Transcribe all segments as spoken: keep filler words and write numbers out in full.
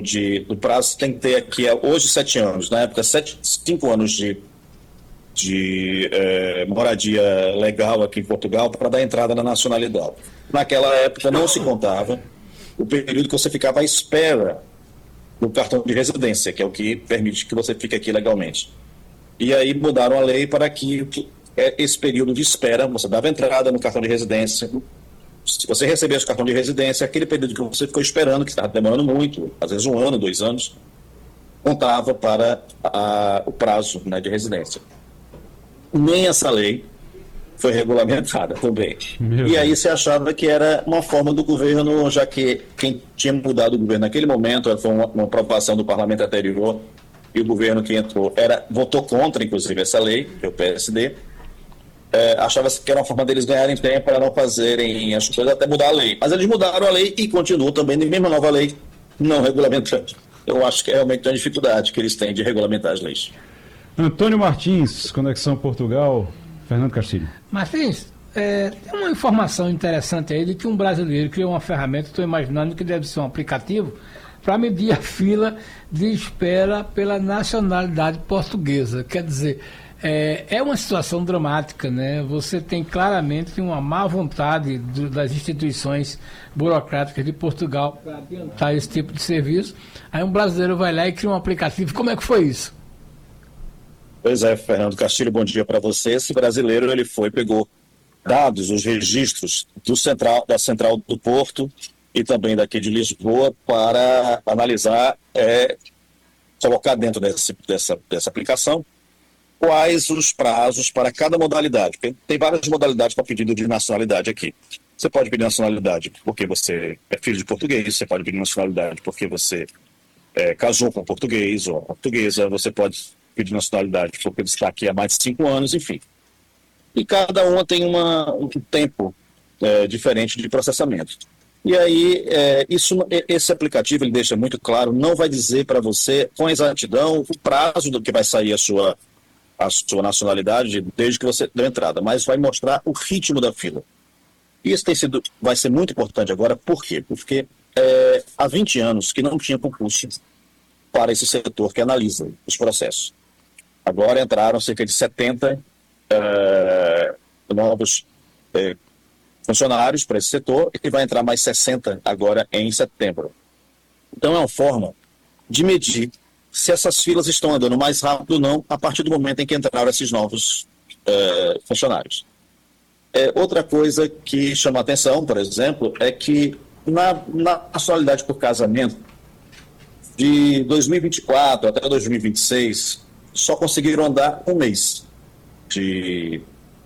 de, do prazo tem que ter aqui, é, hoje, sete anos, na época, sete, cinco anos de, de é, moradia legal aqui em Portugal para dar entrada na nacionalidade. Naquela época não se contava o período que você ficava à espera do cartão de residência, que é o que permite que você fique aqui legalmente. E aí mudaram a lei para que esse período de espera, você dava entrada no cartão de residência. Se você recebesse o cartão de residência, aquele período que você ficou esperando, que estava demorando muito, às vezes um ano, dois anos, contava para a, o prazo, né, de residência. Nem essa lei foi regulamentada também. Meu e aí Deus. Você achava que era uma forma do governo, já que quem tinha mudado o governo naquele momento foi uma, uma aprovação do parlamento anterior, e o governo que entrou era, votou contra, inclusive, essa lei, que é o P S D. É, achava que era uma forma deles ganharem tempo para não fazerem as coisas até mudar a lei. Mas eles mudaram a lei e continuam também na mesma nova lei não regulamentando. Eu acho que é realmente uma dificuldade que eles têm de regulamentar as leis. Antônio Martins, Conexão Portugal, Fernando Castilho. Martins, é, tem uma informação interessante aí de que um brasileiro criou uma ferramenta, estou imaginando que deve ser um aplicativo, para medir a fila de espera pela nacionalidade portuguesa. Quer dizer, É, é uma situação dramática, né? Você tem claramente uma má vontade do, das instituições burocráticas de Portugal para adiantar esse tipo de serviço. Aí um brasileiro vai lá e cria um aplicativo. Como é que foi isso? Pois é, Fernando Castilho, bom dia para você. Esse brasileiro, ele foi, pegou dados, os registros do central, da Central do Porto e também daqui de Lisboa para analisar, é, colocar dentro desse, dessa, dessa aplicação quais os prazos para cada modalidade. Tem várias modalidades para pedido de nacionalidade aqui. Você pode pedir nacionalidade porque você é filho de português, você pode pedir nacionalidade porque você é, casou com português ou portuguesa, você pode pedir nacionalidade porque você está aqui há mais de cinco anos, enfim. E cada uma tem uma, um tempo é, diferente de processamento. E aí, é, isso, esse aplicativo, ele deixa muito claro, não vai dizer para você com exatidão o prazo do que vai sair a sua a sua nacionalidade desde que você deu entrada, mas vai mostrar o ritmo da fila. E isso tem sido, vai ser muito importante agora, por quê? Porque é, há vinte anos que não tinha concurso para esse setor que analisa os processos. Agora entraram cerca de setenta é, novos é, funcionários para esse setor e vai entrar mais sessenta agora em setembro. Então é uma forma de medir se essas filas estão andando mais rápido ou não, a partir do momento em que entraram esses novos uh, funcionários. É, outra coisa que chama a atenção, por exemplo, é que na, na nacionalidade por casamento, de dois mil e vinte e quatro até dois mil e vinte e seis, só conseguiram andar um mês de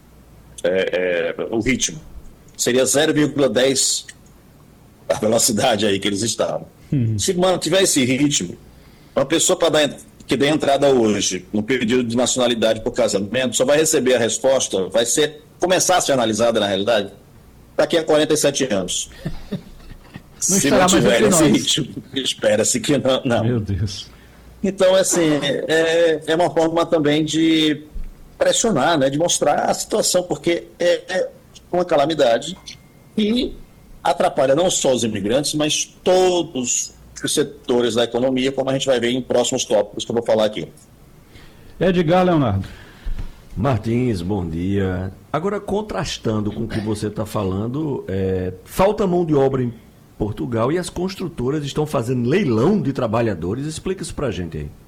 é, é, o ritmo. Seria zero vírgula dez a velocidade aí que eles estavam. Uhum. Se mantiver esse ritmo, uma pessoa para dar, que dê entrada hoje no pedido de nacionalidade por casamento só vai receber a resposta, vai ser, começar a ser analisada na realidade, daqui a quarenta e sete anos. Não Se não tiver esse ritmo, espera-se que não, não. Meu Deus. Então, assim, é, é uma forma também de pressionar, né, de mostrar a situação, porque é, é uma calamidade e atrapalha não só os imigrantes, mas todos os setores da economia, como a gente vai ver em próximos tópicos que eu vou falar aqui. Edgar Leonardo. Martins, bom dia. Agora, contrastando com o que você está falando, é, falta mão de obra em Portugal e as construtoras estão fazendo leilão de trabalhadores. Explica isso para a gente aí.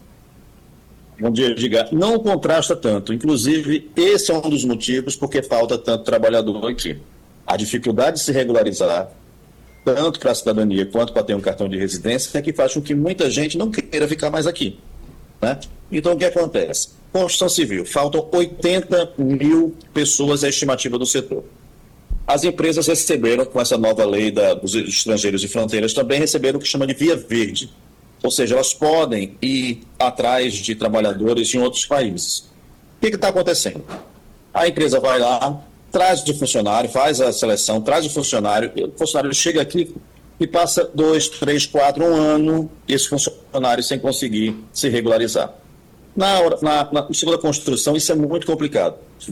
Bom dia, Edgar. Não contrasta tanto. Inclusive, esse é um dos motivos porque falta tanto trabalhador aqui. A dificuldade de se regularizar, tanto para a cidadania quanto para ter um cartão de residência, é que faz com que muita gente não queira ficar mais aqui, né? Então, o que acontece? Construção civil, faltam oitenta mil pessoas, é a estimativa do setor. As empresas receberam, com essa nova lei da, dos estrangeiros e fronteiras, também receberam o que chama de via verde, ou seja, elas podem ir atrás de trabalhadores em outros países. O que está acontecendo? A empresa vai lá, traz o funcionário, faz a seleção, traz o funcionário, o funcionário chega aqui e passa dois, três, quatro, um ano, esse funcionário sem conseguir se regularizar. Na, na, na segunda construção, isso é muito complicado.